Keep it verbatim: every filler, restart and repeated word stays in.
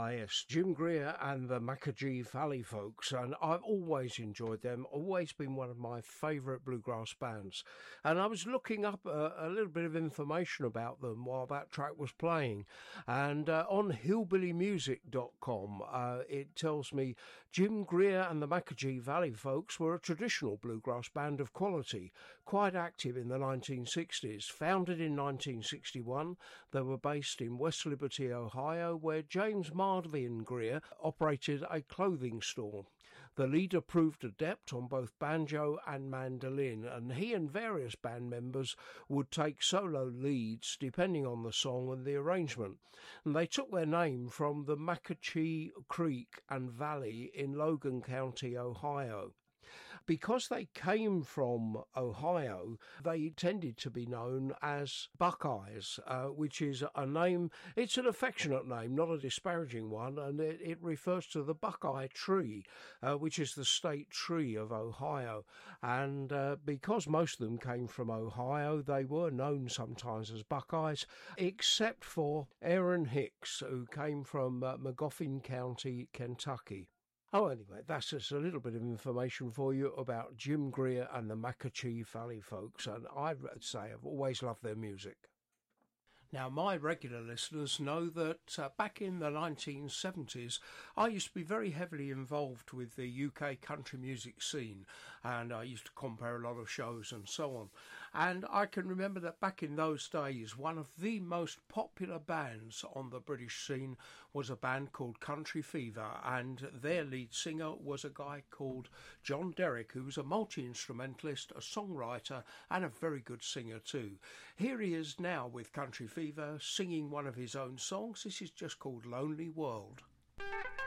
Ah, yes, Jim Greer and the Macajee Valley Folks, and I've always enjoyed them, always been one of my favourite bluegrass bands. And I was looking up a, a little bit of information about them while that track was playing, and uh, on hillbilly music dot com uh, it tells me Jim Greer and the Macajee Valley Folks were a traditional bluegrass band of quality, quite active in the nineteen sixties. Founded in nineteen sixty-one, they were based in West Liberty, Ohio, where James Marvin Greer operated a clothing store. The leader proved adept on both banjo and mandolin, and he and various band members would take solo leads depending on the song and the arrangement. And they took their name from the Macachee Creek and Valley in Logan County, Ohio. Because they came from Ohio, they tended to be known as Buckeyes, uh, which is a name, it's an affectionate name, not a disparaging one, and it, it refers to the Buckeye tree, uh, which is the state tree of Ohio. And uh, because most of them came from Ohio, they were known sometimes as Buckeyes, except for Aaron Hicks, who came from uh, Magoffin County, Kentucky. Oh, anyway, that's just a little bit of information for you about Jim Greer and the Macachee Valley Folks, and I'd say I've always loved their music. Now, my regular listeners know that uh, back in the nineteen seventies, I used to be very heavily involved with the U K country music scene, and I used to compare a lot of shows and so on. And I can remember that back in those days, one of the most popular bands on the British scene was a band called Country Fever, and their lead singer was a guy called John Derrick, who was a multi-instrumentalist, a songwriter, and a very good singer too. Here he is now with Country Fever, singing one of his own songs. This is just called Lonely World.